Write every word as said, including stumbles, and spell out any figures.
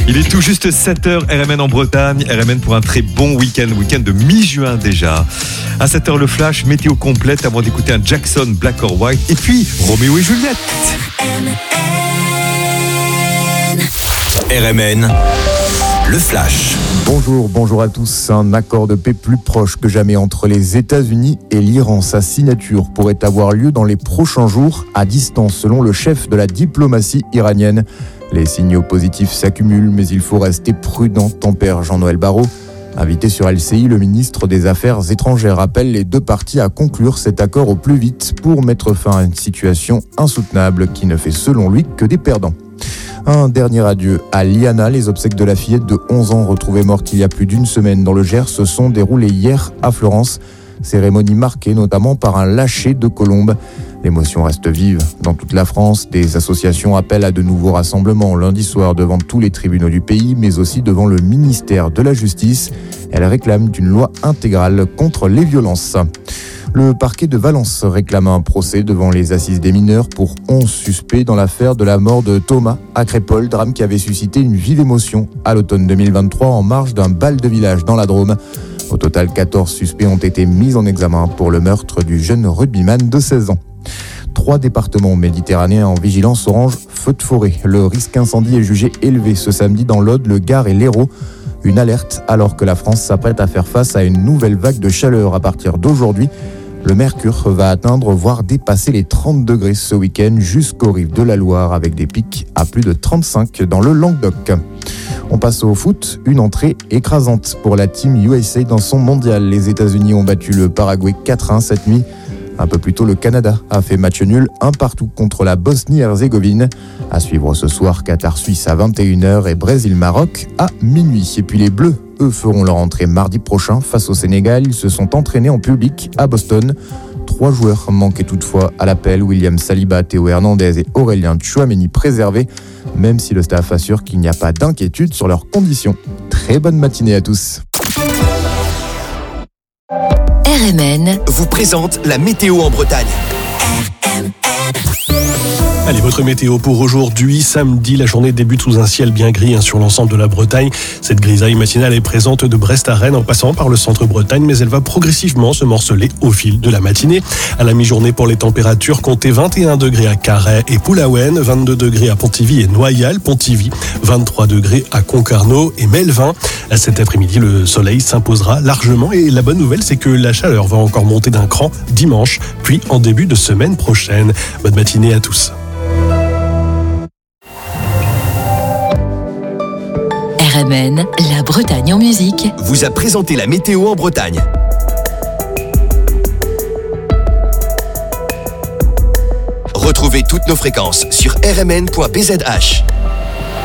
Il est tout juste sept heures, R M N en Bretagne. R M N pour un très bon week-end, week-end de mi-juin déjà. À sept heures, le flash, météo complète avant d'écouter un Jackson, Black or White. Et puis, Roméo et Juliette. R M N, le flash. Bonjour, bonjour à tous. Un accord de paix plus proche que jamais entre les États-Unis et l'Iran. Sa signature pourrait avoir lieu dans les prochains jours, à distance, selon le chef de la diplomatie iranienne. Les signaux positifs s'accumulent, mais il faut rester prudent, tempère Jean-Noël Barrot. Invité sur L C I, le ministre des Affaires étrangères appelle les deux parties à conclure cet accord au plus vite pour mettre fin à une situation insoutenable qui ne fait selon lui que des perdants. Un dernier adieu à Liana. Les obsèques de la fillette de onze ans retrouvée morte il y a plus d'une semaine dans le Gers se sont déroulées hier à Florence. Cérémonie marquée notamment par un lâcher de colombes. L'émotion reste vive dans toute la France. Des associations appellent à de nouveaux rassemblements lundi soir devant tous les tribunaux du pays, mais aussi devant le ministère de la Justice. Elles réclament une loi intégrale contre les violences. Le parquet de Valence réclame un procès devant les assises des mineurs pour onze suspects dans l'affaire de la mort de Thomas à Crépol, drame qui avait suscité une vive émotion à l'automne deux mille vingt-trois en marge d'un bal de village dans la Drôme. Au total, quatorze suspects ont été mis en examen pour le meurtre du jeune rugbyman de seize ans. Trois départements méditerranéens en vigilance orange feu de forêt. Le risque incendie est jugé élevé ce samedi dans l'Aude, le Gard et l'Hérault. Une alerte alors que la France s'apprête à faire face à une nouvelle vague de chaleur à partir d'aujourd'hui. Le mercure va atteindre, voire dépasser les trente degrés ce week-end jusqu'aux rives de la Loire avec des pics à plus de trente-cinq dans le Languedoc. On passe au foot, une entrée écrasante pour la team U S A dans son mondial. Les États-Unis ont battu le Paraguay quatre un cette nuit. Un peu plus tôt, le Canada a fait match nul, un partout contre la Bosnie-Herzégovine. À suivre ce soir, Qatar-Suisse à vingt et une heures et Brésil-Maroc à minuit. Et puis les Bleus, eux, feront leur entrée mardi prochain face au Sénégal. Ils se sont entraînés en public à Boston. Trois joueurs manquaient toutefois à l'appel. William Saliba, Théo Hernandez et Aurélien Tchouaméni préservés, même si le staff assure qu'il n'y a pas d'inquiétude sur leurs conditions. Très bonne matinée à tous. R M N vous présente la météo en Bretagne. R M N. Allez, votre météo pour aujourd'hui, samedi, la journée débute sous un ciel bien gris hein, sur l'ensemble de la Bretagne. Cette grisaille matinale est présente de Brest à Rennes en passant par le centre-Bretagne, mais elle va progressivement se morceler au fil de la matinée. À la mi-journée pour les températures, comptez vingt et un degrés à Carhaix et Poulaouen, vingt-deux degrés à Pontivy et Noyal, Pontivy, vingt-trois degrés à Concarneau et Melvin. Cet après-midi, le soleil s'imposera largement et la bonne nouvelle, c'est que la chaleur va encore monter d'un cran dimanche, puis en début de semaine prochaine. Bonne matinée à tous. R M N, la Bretagne en musique, vous a présenté la météo en Bretagne. Retrouvez toutes nos fréquences sur r m n point b z h.